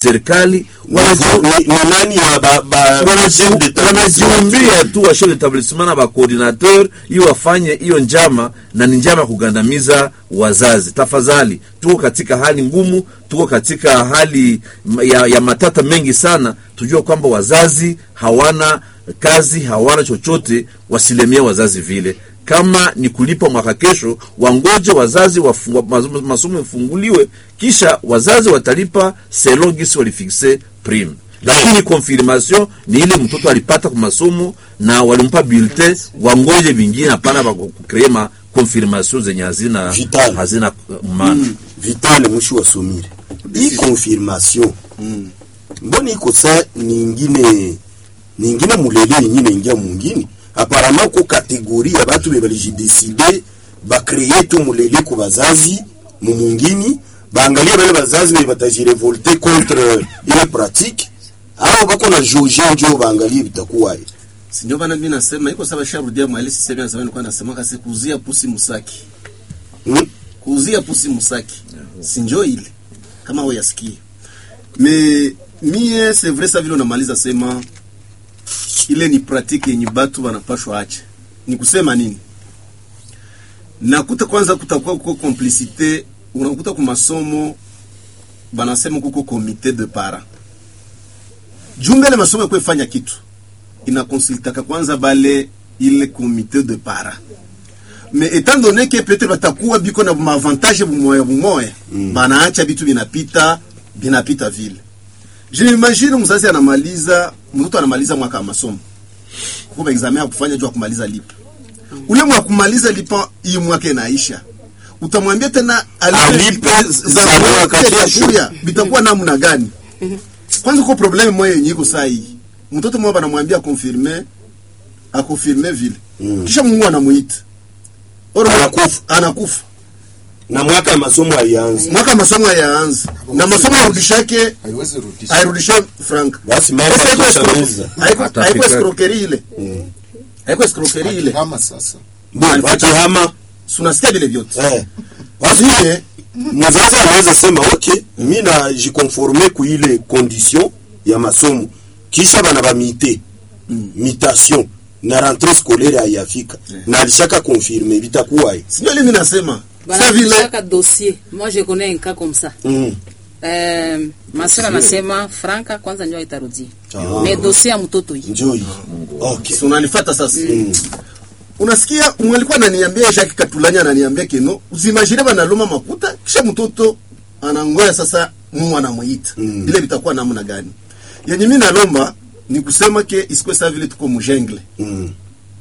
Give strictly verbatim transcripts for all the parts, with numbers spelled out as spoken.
serikali nani ya ba ba wanajiumbia tu wa chef d'établissement na ba coordinateur hiyo wafanye hiyo njama, na ni njama kugandamiza wazazi. Tafadhali, tuko katika hali ngumu, tuko katika hali ya, ya matata mengi sana. Tujue kwamba wazazi hawana kazi, hawana chochote, wasilemia wazazi vile. Kama ni kulipa mwaka kesho, wangoje wazazi wa masomo yafunguliwe, kisha wazazi watalipa selon gisi walifixe prime. Lakini confirmation ni ile mtoto alipata kwa masomo na walimpa bulletin, wangoje vingine, hapana ba kucreate confirmation zenye hazina Vital. hazina maana. Mm. Vital mwisho wa somire. Hii confirmation. Mm. Mbona iko saa nyingine nyingine mulele nyingine ingia mwingine. Apparemment ko kategoria ya batu bebalijideside ba créer tout mulele ku bazazi mu mwingine, baangalia bale bazazi be batajirevolte contre ile pratique. Hao bako na jauge ndio baangalie bitakuwa. Sinyo bana mimi nasema iko sawa, sharudia mwali sisemi nasema nilikuwa nasema kasi kuzia pusi musaki. Hmm? Kuzia pusi musaki. Sinjo ile kama wewe yasikie. Mais mie c'est vrai ça vile unamaliza sema ile ni pratique yenye batu wanapashwa acha. Ni kusema nini? Nakuta kwanza kutakuwa kuko complicité, unakuta kwa masomo banasema kuko comité de parents. Jumbe le masomo kwa fanya kitu ina consultaka kwanza bale ile comité de parents. Mais étant donné que peut-être batakuwa biko na avantage bumoya bumoya, mm. banaacha bitu binapita binapita vile. Je imagine mzazi anamaliza, mtoto anamaliza mwaka wa masomo. Kwa examen kufanya jua kumaliza lipa. Ule mwaka kumaliza lipa hii mwaka inaisha. Utamwambia tena alipe za mwaka kesho bitakuwa namna gani? Kwanza kwa problem moja yenye iko saa hii. Mtoto mmoja anamwambia confirmer, a confirmer vile. Mm. Kisha Mungu anamuita. Ora anakufa, anakufa. Na mwaka masomo haianzi. Mwaka masomo haianzi. Na masomo yarudishake haiwezi rudisha. Hairudisha frank. Basi mama atashaweza. Haiko haiko escroquerie ile. Mm. Haiko escroquerie ile. Kama sasa. Bwana baki hama tunasikia vile vyote. Eh. Basi mzazi anaweza sema okay, mimi na jiconformer ku ile condition ya masomo. Kisha bana ba mite. Mm. Mutation na rentrée scolaire haiyafika. Yeah. Na alishaka confirmer bitakuwa hii. Sio mimi nasema. Ça vile chaque dossier. Moi je connais un cas comme ça. Mm. Euh, masura nasema franka kwanza ndio itarudia. Ah. Mais dossier ya mtoto hii. Ndio hii. Okay. So unanifuata sasa. Mm. Unasikia mwalikuwa ananiambia Jacques Katulanya ananiambia keno uzimagine bana loma makuta kisha mtoto anangoya sasa Mungu anamuita. Mm. Ile bitakuwa namna gani? Yenye mimi nalomba ni kusema ke isiko sawa vile tuko mjengle. Mm.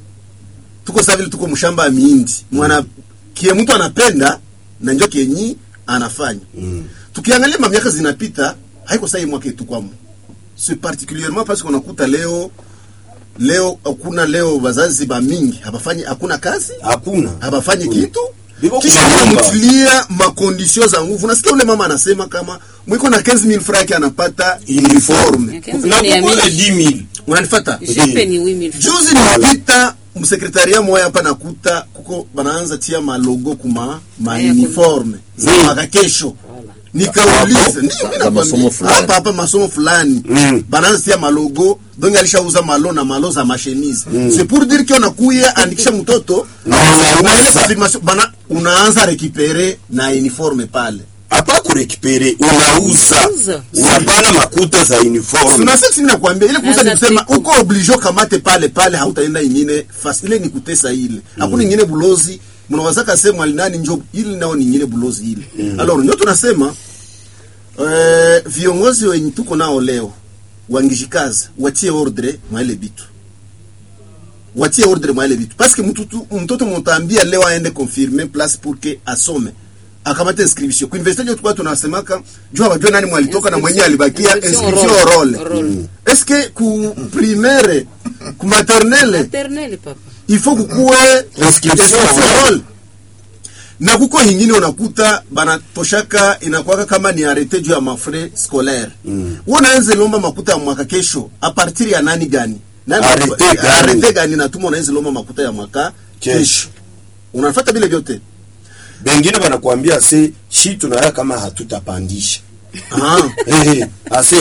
Tuko sawa vile tuko mshamba ya miindi. Mwana kie mtu anapenda na njoo kienyi anafanya. Mm. Tukiangalia miaka zinapita haiko sawa mwaka yetu kwamo. C'est particulièrement parce qu'on akuta leo leo hakuna leo wazazi ba mingi habafanyi hakuna kazi, hakuna habafanyi kitu. Kisha mtilia ma conditions za nguvu. Nasikia ule mama anasema kama mwiko na quinze mille francs anapata uniforme. Na kwa dix mille. Unanifuata? Jepe ni huit mille. Juzi nilipita msekretariat moja hapa nakuta kuko banaanza tia ma logo kuma ma uniforme za mwaka kesho. Nikauliza ndio masomo fulani hapa hapa masomo fulani mm. banaanza tia malogo donc alishauza malo na malo za machemise mm. c'est pour dire que on akuya andikisha mtoto no, na ile confirmation bana unaanza récupérer na uniforme pale hapa ku récupérer unauza unapana makuta za uniforme. Tunasema mimi nakwambia ile kuuza ni kusema uko obligé kamate pale pale hautaenda nyingine fast ile ni kutesa ile hakuna mm. nyingine bulozi mnawaza kasema alinani njo ili nao ni nyingine bulozi ile. Mm. Alors ndio tunasema eh viongozi wenye tuko nao leo wangishikaza watie ordre maile bitu. Watie ordre maile bitu parce que mtoto mtoto mtaambia leo aende confirmer place pour que asome. Akamata inscription. Ku university yetu kwa tunasemaka jua wajua nani mwalitoka na mwenyewe alibakia inscription role. Mm. Est-ce que ku primaire ku maternelle maternelle papa il faut kukuwe inscription role. Na kuko nyingine unakuta banatoshaka inakuwa kama ni arrêté juu ya mafrais scolaire. Mm. Unaanza lomba makuta ya mwaka kesho a partir ya nani gani? Nani arrêté gani natuma unaanza lomba makuta ya mwaka kesho. Unafuata vile vyote. Bengine banakuambia se shi tunaya kama hatutapandisha. Ah, eh eh, ase